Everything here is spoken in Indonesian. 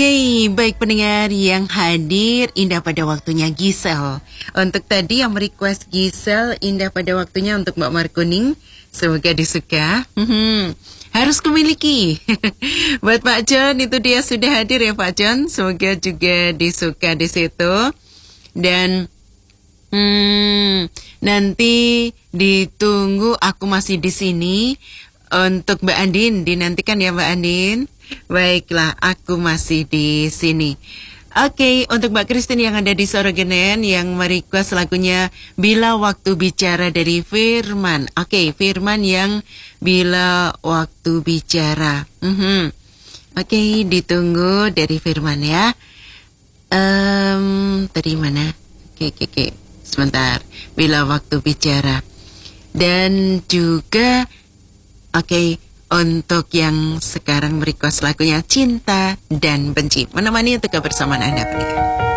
Oke, baik pendengar yang hadir, indah pada waktunya Gisel. Untuk tadi yang request Gisel, indah pada waktunya untuk Mbak Markuning. Semoga disuka. Harus kumiliki. Buat Pak John, itu dia sudah hadir ya Pak John. Semoga juga disuka di situ. Dan nanti ditunggu, aku masih di sini. Untuk Mbak Andin, dinantikan ya Mbak Andin. Baiklah, aku masih di sini. Oke, untuk Mbak Christine yang ada di Sorogenen yang merequest lagunya Bila Waktu Bicara dari Firman. Oke, Firman yang Bila Waktu Bicara. Oke, ditunggu dari Firman ya. Tadi mana? Oke. Sebentar. Bila Waktu Bicara. Dan juga untuk yang sekarang merequest lagunya Cinta dan Benci, menemani untuk kebersamaan Anda pendengar.